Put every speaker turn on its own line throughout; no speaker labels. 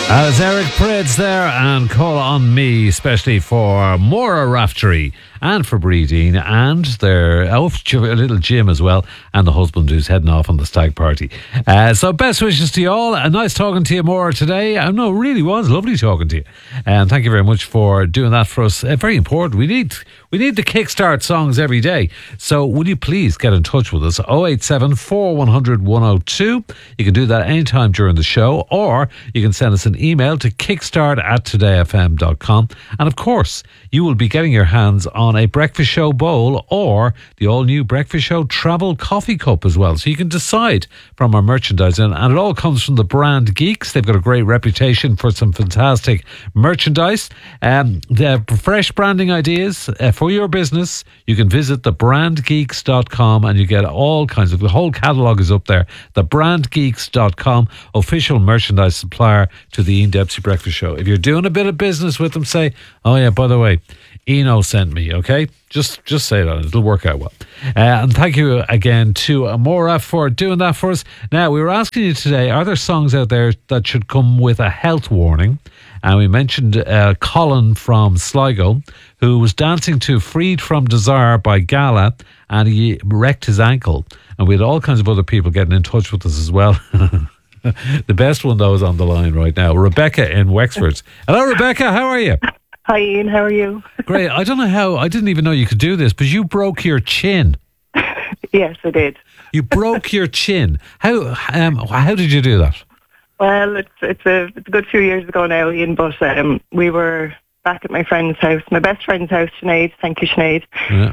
As Eric Preds there and Call on Me, especially for Maura Raftery and for Breedine and their little Jim as well, and the husband who's heading off on the stag party. So best wishes to you all. Nice talking to you, Maura, today. No, it really was lovely talking to you. And thank you very much for doing that for us. Very important. We need the Kickstart songs every day. So will you please get in touch with us? 087 4100 102. You can do that anytime during the show, or you can send us an email to kickstart@todayfm.com. And of course, you will be getting your hands on a Breakfast Show bowl or the all-new Breakfast Show travel coffee cup as well. So you can decide from our merchandise. And it all comes from the Brand Geeks. They've got a great reputation for some fantastic merchandise. They have fresh branding ideas for your business. You can visit thebrandgeeks.com and you get all kinds of, the whole catalogue is up there. Thebrandgeeks.com, official merchandise supplier to the Ian Dempsey Breakfast Show. If you're doing a bit of business with them, say, oh yeah, by the way, Eno sent me, okay? Just say that. It'll work out well. And thank you again to Maura for doing that for us. Now, we were asking you today, are there songs out there that should come with a health warning? And we mentioned Colin from Sligo, who was dancing to Freed from Desire by Gala, and he wrecked his ankle. And we had all kinds of other people getting in touch with us as well. The best one, though, is on the line right now. Rebecca in Wexford. Hello, Rebecca. How are you?
Hi, Ian. How are you?
Great. I don't know how. I didn't even know you could do this, but you broke your chin.
Yes, I did.
You broke your chin. How did you do that?
Well, it's a good few years ago now, Ian, but we were back at my friend's house, my best friend's house, Sinead. Thank you, Sinead.
Yeah.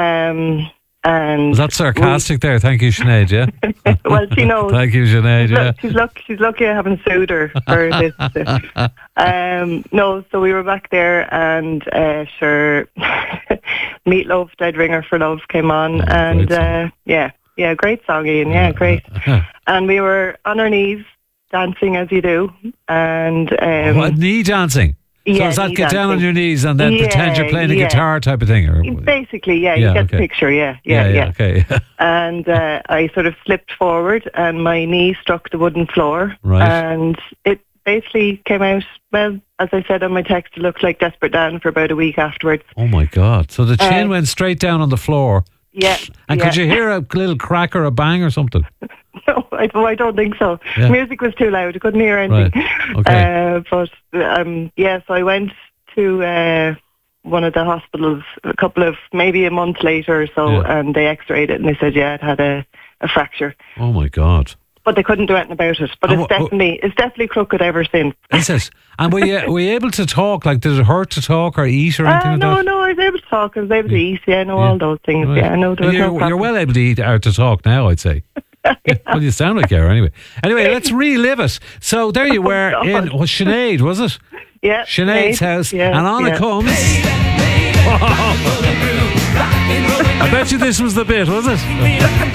And
was that sarcastic there? Thank you, Sinead, yeah?
Well, she knows.
Thank you, Sinead, yeah.
She's lucky I haven't sued her for this. No, so we were back there and sure, Meatloaf, Dead Ringer for Love came on, and great song, Ian, yeah, great. And we were on our knees dancing as you do, and
what, knee dancing? So
yeah,
is that get down on your knees and then pretend you're playing a guitar type of thing? Or?
Basically, you get the picture, yeah.
Okay.
And I sort of slipped forward and my knee struck the wooden floor.
Right.
And it basically came out, well, as I said on my text, it looked like Desperate Dan for about a week afterwards.
Oh my God. So the chin went straight down on the floor.
Yeah.
And could you hear a little crack or a bang or something?
No, I don't think so.
Yeah.
Music was too loud. I couldn't hear anything.
Right. Okay.
So I went to one of the hospitals maybe a month later or so, and they x-rayed it and they said, it had a fracture.
Oh my God.
But they couldn't do anything about it. But it's definitely crooked ever since.
Is it? And were you able to talk? Like, did it hurt to talk or eat or anything like that?
No, I was able to talk. I was able to eat. All those things.
Right.
Yeah, no, there was no problem.
You're well able to eat or to talk now, I'd say. Yeah. Well, you sound like you are anyway. Anyway, let's relive it. So there you were in Sinead, was it?
Yeah.
Sinead's house.
Yeah,
and on it comes. I bet you this was the bit, was it?